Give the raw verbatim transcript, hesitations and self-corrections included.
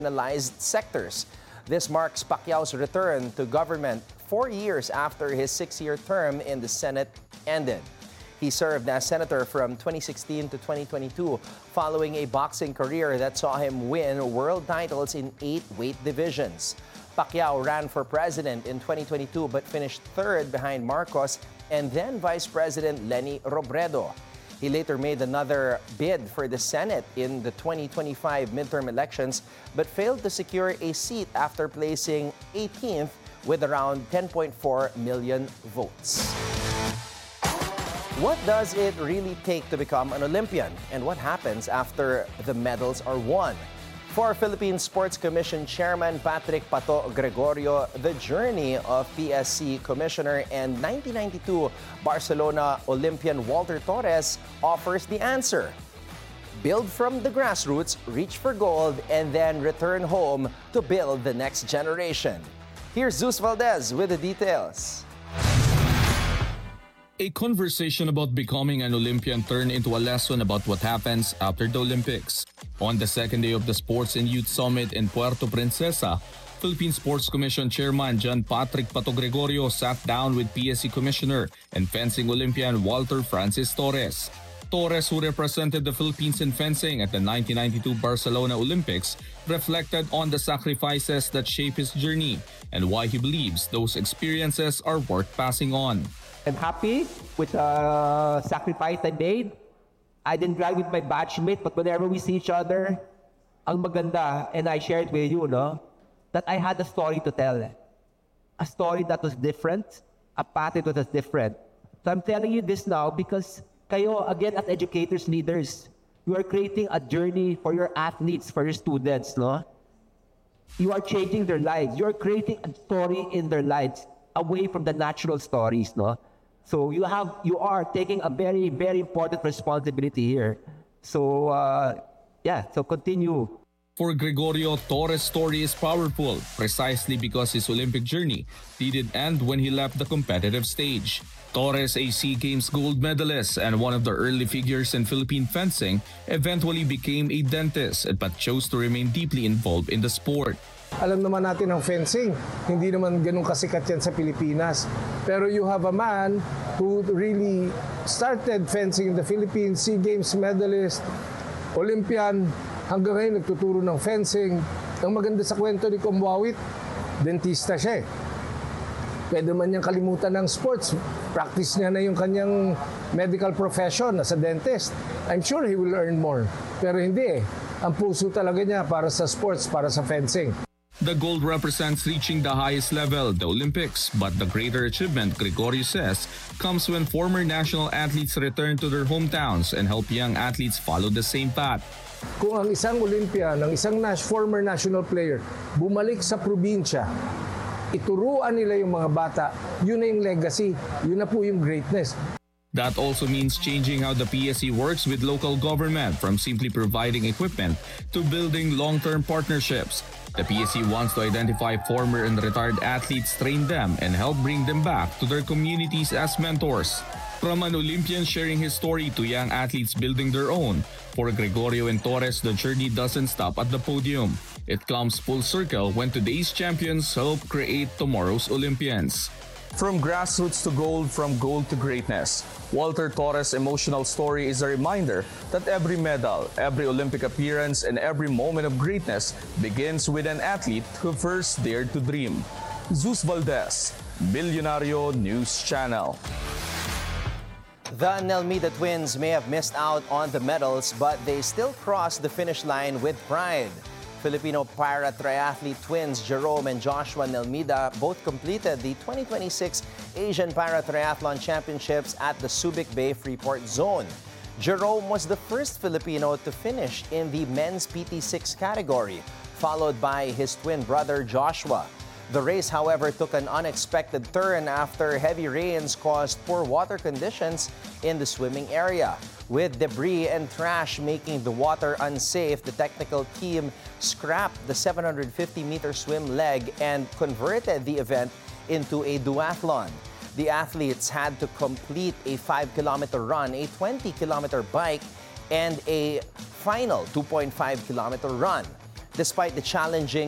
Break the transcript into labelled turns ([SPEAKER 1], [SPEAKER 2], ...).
[SPEAKER 1] marginalized sectors. This marks Pacquiao's return to government four years after his six-year term in the Senate ended. He served as senator from twenty sixteen to twenty twenty-two, following a boxing career that saw him win world titles in eight weight divisions. Pacquiao ran for president in twenty twenty-two but finished third behind Marcos and then Vice President Leni Robredo. He later made another bid for the Senate in the twenty twenty-five midterm elections but failed to secure a seat after placing eighteenth with around ten point four million votes. What does it really take to become an Olympian, and what happens after the medals are won? For Philippine Sports Commission Chairman Patrick Pato Gregorio, the journey of P S C Commissioner and nineteen ninety-two Barcelona Olympian Walter Torres offers the answer. Build from the grassroots, reach for gold, and then return home to build the next generation. Here's Zeus Valdez with the details.
[SPEAKER 2] A conversation about becoming an Olympian turned into a lesson about what happens after the Olympics. On the second day of the Sports and Youth Summit in Puerto Princesa, Philippine Sports Commission Chairman John Patrick Pato Gregorio sat down with P S C Commissioner and fencing Olympian Walter Francis Torres. Torres, who represented the Philippines in fencing at the nineteen ninety-two Barcelona Olympics, reflected on the sacrifices that shaped his journey and why he believes those experiences are worth passing on.
[SPEAKER 3] I'm happy with the uh, sacrifice I made. I didn't drive with my batchmate, but whenever we see each other, ang maganda, and I share it with you, no, that I had a story to tell. A story that was different, a path that was different. So I'm telling you this now because kayo, again, as educators, leaders, you are creating a journey for your athletes, for your students, no? You are changing their lives. You are creating a story in their lives away from the natural stories, no? So you have, you are taking a very, very important responsibility here. So, uh, yeah, so continue.
[SPEAKER 2] For Gregorio, Torres' story is powerful precisely because his Olympic journey didn't end when he left the competitive stage. Torres, a SEA Games gold medalist and one of the early figures in Philippine fencing, eventually became a dentist but chose to remain deeply involved in the sport.
[SPEAKER 4] Alam naman natin ang fencing, hindi naman ganun kasikat yan sa Pilipinas. Pero you have a man who really started fencing in the Philippines, SEA Games medalist, Olympian, hanggang ngayon nagtuturo ng fencing. Ang maganda sa kwento ni Kumwawit, dentista siya eh. Pwede man niyang kalimutan ng sports. Practice niya na yung kanyang medical profession as a dentist. I'm sure he will earn more. Pero hindi eh. Ang puso talaga niya para sa sports, para sa fencing.
[SPEAKER 2] The gold represents reaching the highest level, the Olympics, but the greater achievement, Gregorio says, comes when former national athletes return to their hometowns and help young athletes follow the same path.
[SPEAKER 4] Kung ang isang Olympian, ang isang nas- former national player, bumalik sa probinsya, ituruan nila yung mga bata, yun na yung legacy, yun na po yung greatness.
[SPEAKER 2] That also means changing how the P S C works with local government, from simply providing equipment to building long-term partnerships. The P S C wants to identify former and retired athletes, train them, and help bring them back to their communities as mentors. From an Olympian sharing his story to young athletes building their own, for Gregorio and Torres, the journey doesn't stop at the podium. It comes full circle when today's champions help create tomorrow's Olympians.
[SPEAKER 5] From grassroots to gold, from gold to greatness, Walter Torres' emotional story is a reminder that every medal, every Olympic appearance, and every moment of greatness begins with an athlete who first dared to dream. Zeus Valdez, Billionario News Channel.
[SPEAKER 1] The Nelmida twins may have missed out on the medals, but they still crossed the finish line with pride. Filipino para-triathlete twins Jerome and Joshua Nelmida both completed the twenty twenty-six Asian Para-Triathlon Championships at the Subic Bay Freeport Zone. Jerome was the first Filipino to finish in the men's P T six category, followed by his twin brother Joshua. The race, however, took an unexpected turn after heavy rains caused poor water conditions in the swimming area. With debris and trash making the water unsafe, the technical team scrapped the seven hundred fifty meter swim leg and converted the event into a duathlon. The athletes had to complete a five kilometer run, a twenty kilometer bike, and a final two point five kilometer run. despite the challenging